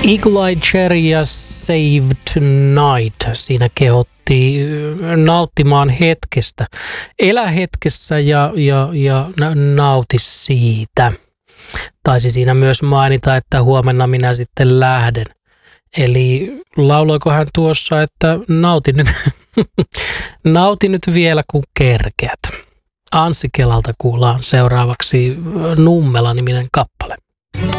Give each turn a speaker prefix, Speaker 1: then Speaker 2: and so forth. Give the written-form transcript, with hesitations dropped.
Speaker 1: Eagle Eye Cherry ja Save Tonight. Siinä kehotti nauttimaan hetkestä. Elä hetkessä ja nauti siitä. Taisi siinä myös mainita, että huomenna minä sitten lähden. Eli lauloiko hän tuossa, että nauti nyt vielä kun kerkeät. Anssi Kelalta kuullaan seuraavaksi Nummela-niminen kappale.